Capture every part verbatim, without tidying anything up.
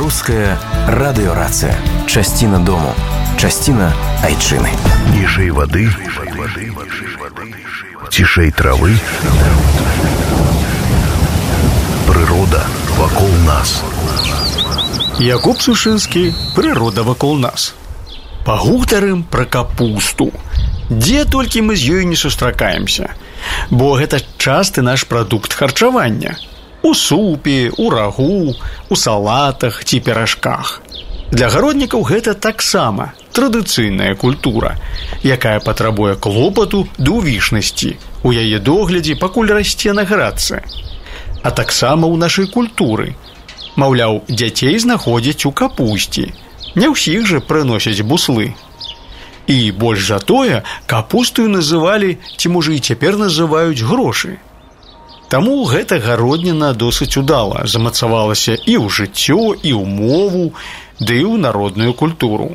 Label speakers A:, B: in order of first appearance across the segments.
A: Беларуская радыёрацыя. Часціна дому, часціна айчыны.
B: Ніжэй вады, цішэй травы. Прырода вакол нас.
C: Якуб Сушынскі, прырода вакол нас. Пагутарым пра капусту. Дзе толькі мы з ёй не сустракаемся, бо гэта часты наш прадукт харчавання. У супе, у рагу, у салатах ці піражках. Для гароднікаў гэта таксама традыцыйная культура, якая патрабуе клопату ды ўвішнасці у яе доглядзе, пакуль расце на градцы. А таксама ў нашай культуры. Маўляў, дзяцей знаходзяць у капусці. Не ўсіх жа прыносяць буслы. І больш за тое, капустою называлі, ці можа і цяпер называюць, грошы. Таму гэта гародніна досыць удала замацавалася і ў жыццё, і ў мову, ды і ў народную культуру.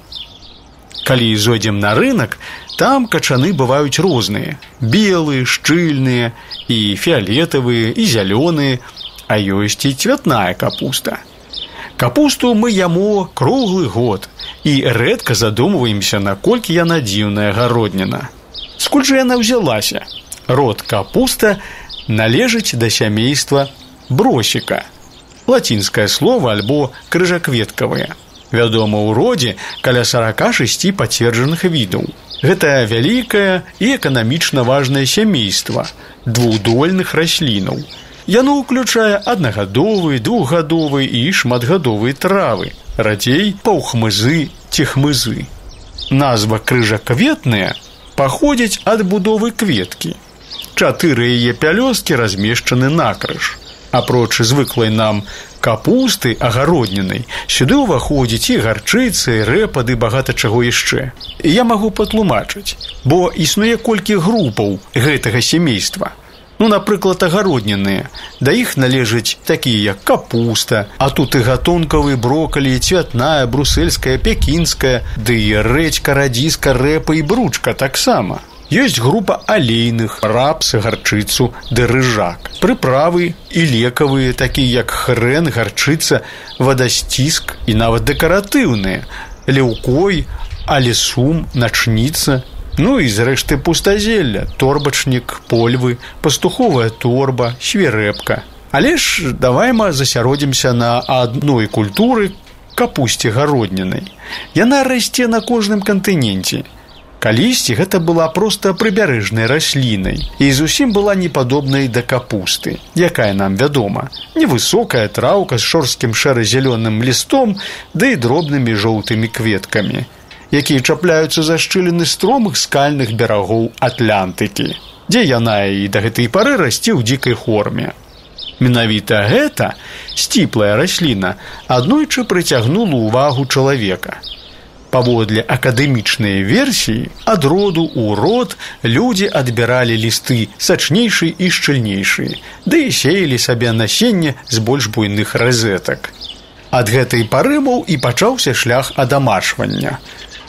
C: Калі зойдзем на рынак, там качаны бываюць розныя. Белыя, шчыльныя, і фіялетавыя, і зялёныя, а ёсць і цвятная капуста. Капусту мы яму круглы год і рэдка задумваемся, наколькі яна дзіўная гародніна. Скуль жа яна ўзялася? Род капуста належыць да сямейства бросіка. Лацінскае слова альбо крыжакветкавае. Вядома ў родзе каля сорока шести пацверджаных відаў. Гэта вялікае і эканамічна важнае сямейства двухдольных раслінаў. Яно ўключае аднагадовыя, двухгадовыя і шматгадовыя травы, радзей паўхмызы ці хмызы. Назва крыжакветная паходзіць ад будовы кветкі. Чатыры яе пялёсткі размешчаны накрыж. Апроч звыклай нам капусты агароднінай, сюды ўваходзіць і гарчыцы, рэпа ды багата чаго яшчэ. Я магу патлумачыць, бо існуе колькі групаў гэтага сямейства. Ну, напрыклад, агародніныя. Да іх належаць такія, як капуста, а тут і гатункавы брокалі, цвятная, брусельская, пекінская, ды і рэдзька, радзіска, рэпа і бручка таксама. Ёсць група алейных, рапс, гарчыцу ды рыжак. Прыправы і лекавыя, такія як хрэн, гарчыца, вадасціск і нават дэкаратыўныя. Леўкой, алесум, начніца. Ну і зрэшты пустазелля, торбачнік, польвы, пастуховая торба, свірэпка. Але ж давай мы засяродзімся на адной культуры капусце гароднінай. Яна расце на кожным кантыненце. Калісьці гэта была проста прыбярэжнай раслінай і зусім была не падобнай да капусты, якая нам вядома. Невысокая траўка з шорсткім шэра-зялёным лістом ды і дробнымі жоўтымі кветкамі, якія чапляюцца за шчыліны стромых скальных берагоў Атлантыкі, дзе яна і да гэтай пары расце ў дзікай форме. Менавіта гэта сціплая расліна аднойчы прыцягнула ўвагу чалавека. Паводле акадэмічнай версіі, ад роду ў род людзі адбіралі лісты сачнейшыя і шчыльнейшыя, ды і сеялі сабе насенне з больш буйных разетак. Ад гэтай парымаў і пачаўся шлях адамашвання.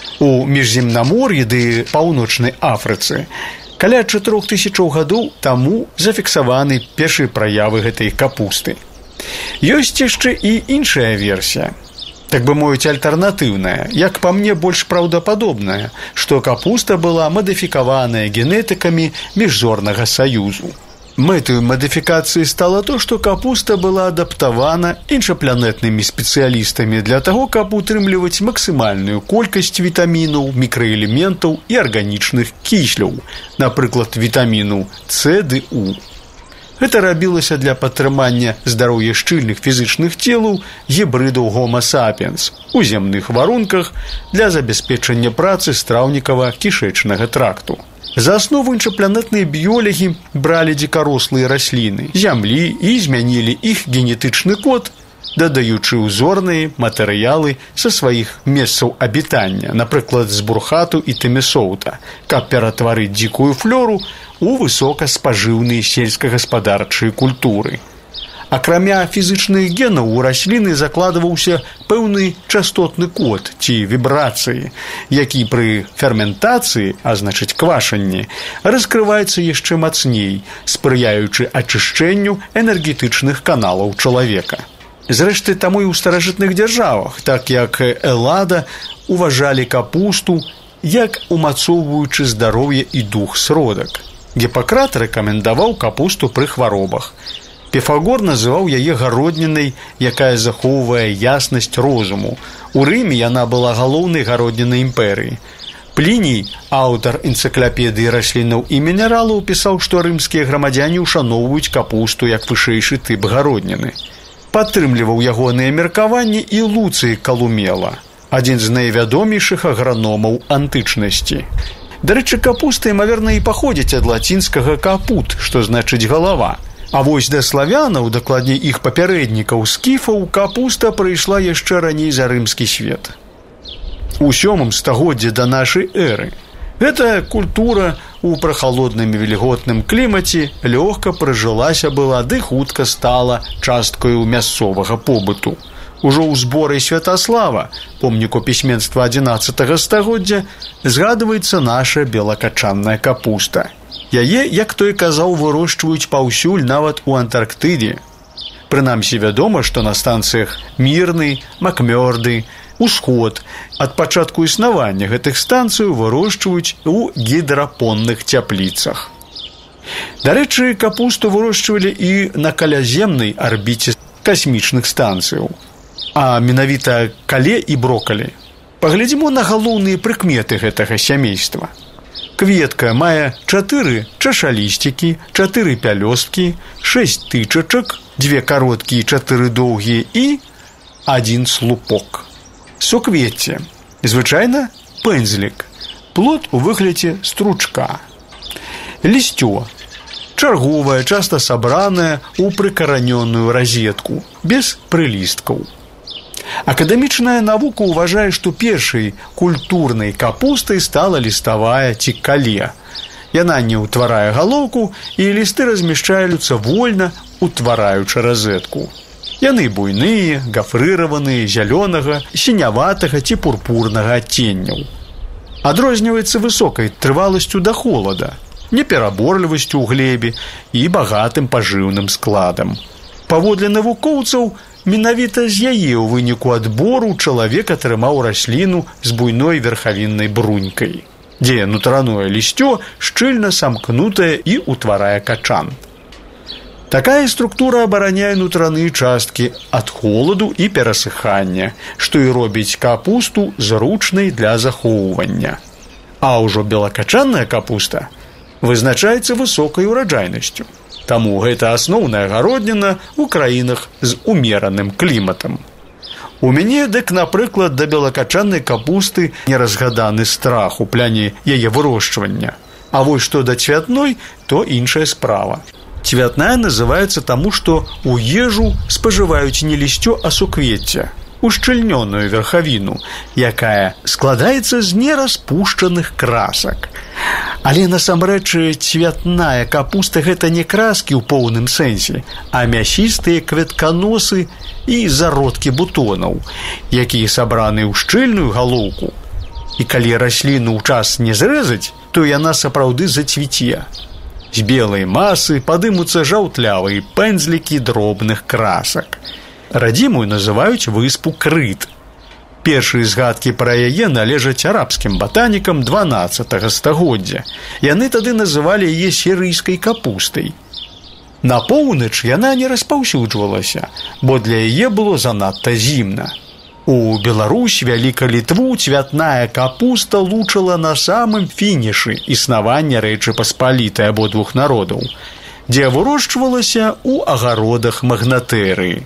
C: У міжземнамор'і ды паўночнай Афрыцы каля чатырох тысячаў гадоў таму зафіксаваны першыя праявы гэтай капусты. Ёсць яшчэ і іншая версія, так бы мовіць, альтэрнатыўная, як па мне больш праўдападобная, што капуста была мадыфікаваная генетыкамі міжзорнага саюзу. Мэтай мадыфікацыі стала то, што капуста была адаптавана іншапланетнымі спецыялістамі для таго, каб утрымліваць максімальную колькасць вітамінаў, мікраэлементаў і арганічных кісляў, напрыклад, вітаміну С ды У. Гэта рабілася для падтрымання здароўя шчыльных фізычных целаў гібрыдаў Homo sapiens у зямных варунках для забяспечання працы страўнікава-кішэчнага тракту. За аснову іншапланетныя біёлагі бралі дзікарослыя расліны, зямлі і змянілі іх генетычны код, дадаючы ўзорныя матэрыялы са сваіх месцаў абітання, напрыклад, з бурхату і тэмісоўта, каб ператварыць дзікую флёру у высокаспажыўныя сельскагаспадарчыя культуры. Акрамя фізычных генаў у расліны закладваўся пэўны частотны код ці вібрацыі, які пры ферментацыі, а значыць квашанні, раскрываецца яшчэ мацней, спрыяючы ачышчэнню энергетычных каналаў чалавека. Зрэшты, таму і ў старажытных дзяржавах, так як Эллада, уважалі капусту як умацоўваючы здароўе і дух сродак. Гіппакрат рэкамендаваў капусту пры хваробах. Піфагор называў яе гароднінай, якая захоўвае яснасць розуму. У Рыме яна была галоўнай гароднінай імперыі. Пліній, аўтар энцыклапедыі раслінаў і мінералаў, пісаў, што рымскія грамадзяне ўшаноўваюць капусту як вышэйшы тып гародніны. Падтрымліваў ягоныя меркаванні і Луцый Калумела, адзін з найвядомейшых аграномаў антычнасці. Дарэчы, капуста, імаверна, і паходзіць ад лацінскага капут, што значыць галава. А вось да славянаў, дакладней іх папярэднікаў скіфаў, капуста прыйшла яшчэ раней за рымскі свет. У сёмым стагоддзі да нашай эры. Гэтая культура у прахалодным і вільготным клімаце лёгка прыжылася была, ды хутка стала часткаю мясцовага побыту. Ужо ў зборы Святаслава, помніку пісьменства адзінаццатага стагоддзя, згадваецца наша белакачанная капуста. Яе, як той казаў, вырошчваюць паўсюль, нават у Антарктыдзе. Прынамсі вядома, што на станцыях Мірны, Макмёрды, Усход ад пачатку існавання гэтых станцый вырошчваюць у гідрапонных цяпліцах. Дарэчы, капусту вырошчвалі і на каляземнай арбіце касмічных станцыяў, а менавіта кале і брокалі. Паглядзімо на галоўныя прыкметы гэтага сямейства. Кветка мае чатыры чашалісцікі, чатыры пялёсткі, шэсць тычачак, дзве кароткія, чатыры доўгія і адзін слупок. Суквецце. Звычайна пэндзлік. Плод у выглядзе стручка. Лісцё. Чарговая, часта сабраная ў прыкаранёную разетку, без прылісткаў. Акадэмічная навука ўважае, што першай культурнай капустай стала ліставая ці кале. Яна не ўтварае галоўку, і лісты размяшчаюцца вольна, утвараючы разетку. Яны буйныя, гафрыраваныя, зялёнага, сіняватага ці пурпурнага адценняў. Адрозніваецца высокай трываласцю да холада, непераборлівасцю ў глебе і багатым пажыўным складам. Паводле навукоўцаў, менавіта з яе ў выніку адбору чалавек атрымаў расліну з буйной верхавіннай брунькай, дзе нутраное лісцё шчыльна самкнутае і ўтварае качан. Такая структура абараняе нутраныя часткі ад холаду і перасыхання, што і робіць капусту зручнай для захоўвання. А ўжо белакачанная капуста вызначаецца высокай ураджайнасцю. Таму гэта асноўная гародніна ў краінах з умераным кліматам. У мяне, дык, напрыклад, да белакачаннай капусты неразгаданы страх у пляне яе вырошчвання. А вось што да цвятной, то іншая справа. Цвятная называецца таму, што ў ежу спажываюць не лісцё, а суквецце, ушчыльнёную верхавіну, якая складаецца з нераспушчаных красак. Але насамрэч цвятная капуста гэта не краскі ў поўным сэнсе, а мясістыя кветканосы і зародкі бутонаў, якія сабраны ў шчыльную галоўку. І калі расліну ў час не зрэзаць, то яна сапраўды зацвіце. З белай масы падымуцца жаўтлявыя пэндзлікі дробных красак. Радзімую называюць выспу Крыт. Першыя згадкі пра яе належаць арабскім батанікам дванаццатага стагоддзя. Яны тады называлі яе сірыйскай капустай. На поўнач яна не распаўсюджвалася, бо для яе было занадта зімна. У Беларусь, Вялікай Літву цвятная капуста лучыла на самым фінішы існавання Рэчы Паспалітай абодвух народаў, дзе вырошчвалася ў агародах магнатэрыі.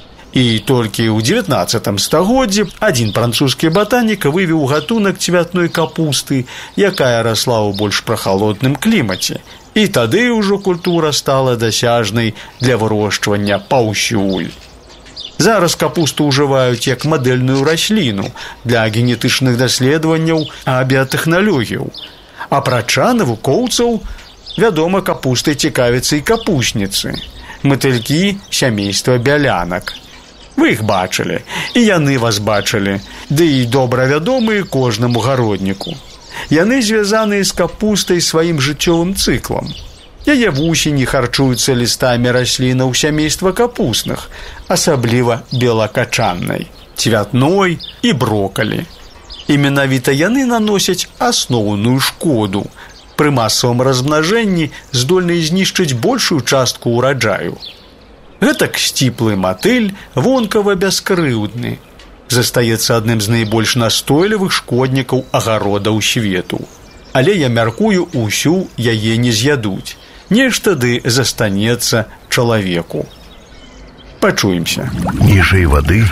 C: І толькі ў дзевятнаццатым стагоддзі адзін французскі батанік вывеў гатунак цвятной капусты, якая расла ў больш прахалодным клімаце. І тады ўжо культура стала дасяжнай для вырошчвання паўсюль. Зараз капусту ўжываюць як мадэльную расліну для генетычных даследаванняў авіятэхналогіяў. Апрача навукоўцаў, вядома, капустай цікавяцца і капусніцы, матылькі сямейства бялянак. Вы іх бачылі, і яны вас бачылі, ды і добра вядомыя кожнаму гародніку. Яны звязаныя з капустай сваім жыццёвым цыклам. Яе вусені харчуюцца лістамі раслінаў сямейства капусных, асабліва белакачаннай, цвятной і брокалі. І менавіта яны наносяць асноўную шкоду. Пры масавым размнажэнні здольны знішчыць большую частку ўраджаю. Гэтак сціплы матыль вонкава бяскрыўдны. Застаецца адным з найбольш настойлівых шкоднікаў агародаў свету. Але я мяркую, усю яе не з'ядуць. Нешта ды застанецца чалавеку. Пачуемся.
B: Ніжэй вады,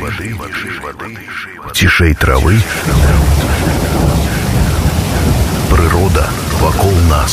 B: цішэй травы, прырода вакол нас.